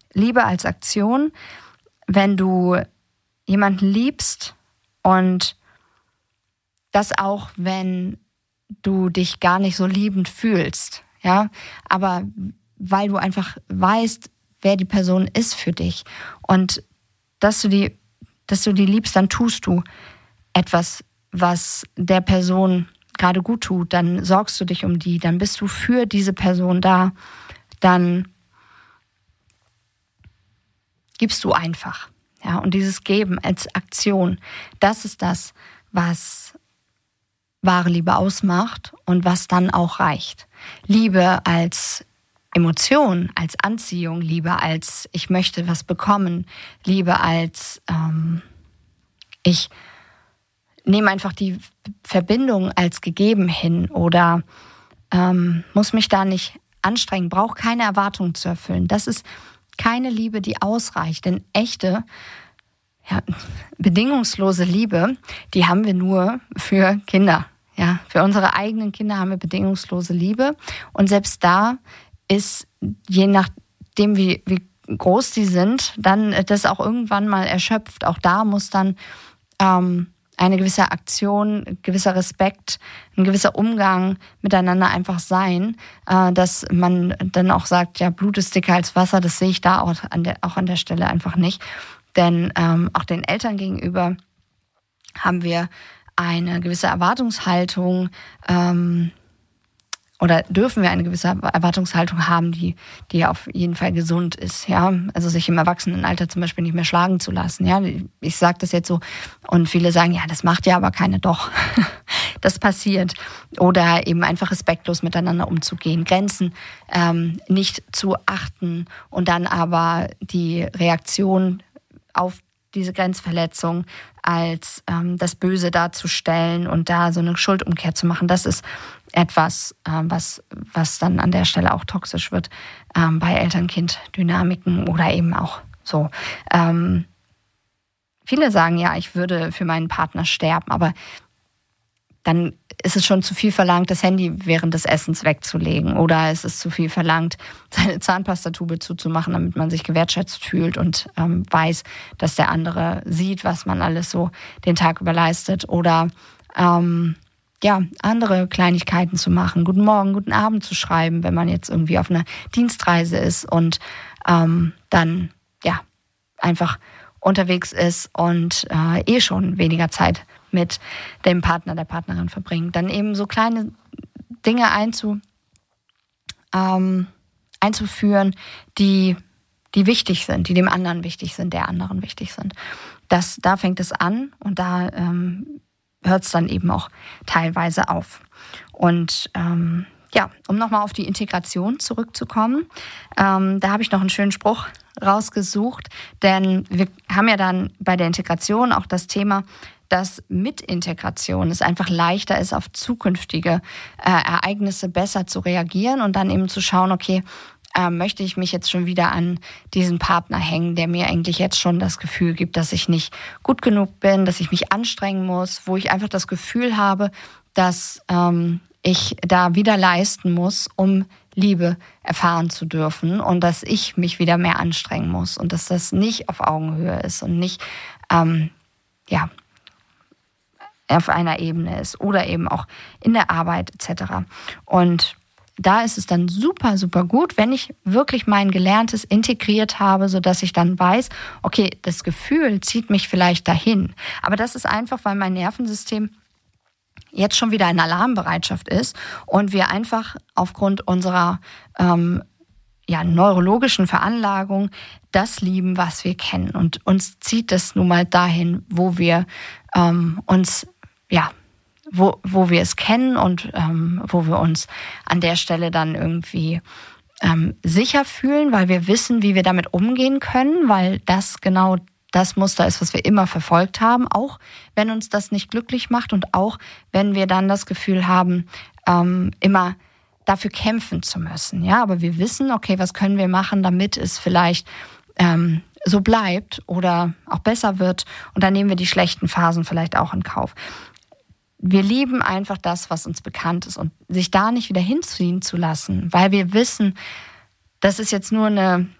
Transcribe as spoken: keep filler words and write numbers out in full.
Liebe als Aktion, wenn du jemanden liebst und das auch, wenn du dich gar nicht so liebend fühlst, ja, aber weil du einfach weißt, wer die Person ist für dich und dass du die, dass du die liebst, dann tust du etwas, was der Person gerade gut tut, dann sorgst du dich um die, dann bist du für diese Person da, dann gibst du einfach. Ja, und dieses Geben als Aktion, das ist das, was wahre Liebe ausmacht und was dann auch reicht. Liebe als Emotion, als Anziehung, Liebe als ich möchte was bekommen, Liebe als ähm, ich nehme einfach die Verbindung als gegeben hin oder ähm, muss mich da nicht anstrengen, brauche keine Erwartungen zu erfüllen. Das ist keine Liebe, die ausreicht. Denn echte, ja, bedingungslose Liebe, die haben wir nur für Kinder. Ja, für unsere eigenen Kinder haben wir bedingungslose Liebe. Und selbst da ist, je nachdem, wie, wie groß die sind, dann das auch irgendwann mal erschöpft. Auch da muss dann ähm, eine gewisse Aktion, ein gewisser Respekt, ein gewisser Umgang miteinander einfach sein, äh, dass man dann auch sagt, ja, Blut ist dicker als Wasser, das sehe ich da auch an der, auch an der Stelle einfach nicht. Denn ähm, auch den Eltern gegenüber haben wir eine gewisse Erwartungshaltung, ähm, oder dürfen wir eine gewisse Erwartungshaltung haben, die, die auf jeden Fall gesund ist, ja. Also sich im Erwachsenenalter zum Beispiel nicht mehr schlagen zu lassen, ja. Ich sage das jetzt so und viele sagen, ja, das macht ja aber keine, doch. Das passiert. Oder eben einfach respektlos miteinander umzugehen, Grenzen ähm, nicht zu achten und dann aber die Reaktion auf diese Grenzverletzung als ähm, das Böse darzustellen und da so eine Schuldumkehr zu machen, das ist etwas, ähm, was, was dann an der Stelle auch toxisch wird ähm, bei Eltern-Kind-Dynamiken oder eben auch so. Ähm, viele sagen, ja, ich würde für meinen Partner sterben, aber dann ist es schon zu viel verlangt, das Handy während des Essens wegzulegen. Oder es ist zu viel verlangt, seine Zahnpastatube zuzumachen, damit man sich gewertschätzt fühlt und ähm, weiß, dass der andere sieht, was man alles so den Tag über leistet. Oder ähm, ja, andere Kleinigkeiten zu machen. Guten Morgen, guten Abend zu schreiben, wenn man jetzt irgendwie auf einer Dienstreise ist und ähm, dann ja einfach unterwegs ist und äh, eh schon weniger Zeit mit dem Partner, der Partnerin verbringen. Dann eben so kleine Dinge einzu, ähm, einzuführen, die, die wichtig sind, die dem anderen wichtig sind, der anderen wichtig sind. Das, da fängt es an und da ähm, hört es dann eben auch teilweise auf. Und ähm, ja, um nochmal auf die Integration zurückzukommen, ähm, da habe ich noch einen schönen Spruch rausgesucht, denn wir haben ja dann bei der Integration auch das Thema, dass mit Integration es einfach leichter ist, auf zukünftige äh, Ereignisse besser zu reagieren und dann eben zu schauen, okay, äh, möchte ich mich jetzt schon wieder an diesen Partner hängen, der mir eigentlich jetzt schon das Gefühl gibt, dass ich nicht gut genug bin, dass ich mich anstrengen muss, wo ich einfach das Gefühl habe, dass ähm, ich da wieder leisten muss, um Liebe erfahren zu dürfen und dass ich mich wieder mehr anstrengen muss und dass das nicht auf Augenhöhe ist und nicht, ähm, ja, auf einer Ebene ist oder eben auch in der Arbeit et cetera. Und da ist es dann super, super gut, wenn ich wirklich mein Gelerntes integriert habe, sodass ich dann weiß, okay, das Gefühl zieht mich vielleicht dahin. Aber das ist einfach, weil mein Nervensystem jetzt schon wieder in Alarmbereitschaft ist und wir einfach aufgrund unserer ähm, ja, neurologischen Veranlagung das lieben, was wir kennen. Und uns zieht es nun mal dahin, wo wir ähm, uns ja, wo, wo wir es kennen und ähm, wo wir uns an der Stelle dann irgendwie ähm, sicher fühlen, weil wir wissen, wie wir damit umgehen können, weil das genau das Muster ist, was wir immer verfolgt haben, auch wenn uns das nicht glücklich macht und auch wenn wir dann das Gefühl haben, ähm, immer dafür kämpfen zu müssen. Ja, aber wir wissen, okay, was können wir machen, damit es vielleicht ähm, so bleibt oder auch besser wird und dann nehmen wir die schlechten Phasen vielleicht auch in Kauf. Wir lieben einfach das, was uns bekannt ist und sich da nicht wieder hinziehen zu lassen, weil wir wissen, das ist jetzt nur eine